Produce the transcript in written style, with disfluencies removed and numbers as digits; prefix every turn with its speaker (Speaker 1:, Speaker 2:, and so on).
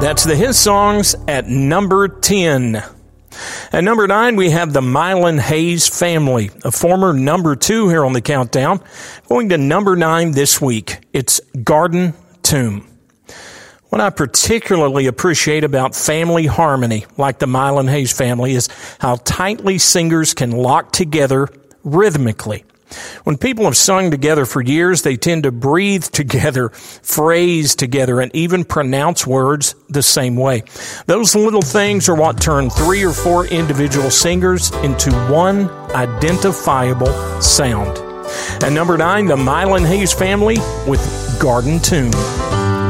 Speaker 1: That's the His Songs at number 10. At number 9, we have the Mylan Hayes Family, a former number 2 here on the countdown. Going to number 9 this week, it's Garden Tomb. What I particularly appreciate about family harmony, like the Mylan Hayes family, is how tightly singers can lock together rhythmically. When people have sung together for years, they tend to breathe together, phrase together, and even pronounce words the same way. Those little things are what turn 3 or 4 individual singers into one identifiable sound. At number 9, the Mylan Hayes Family with Garden Tomb.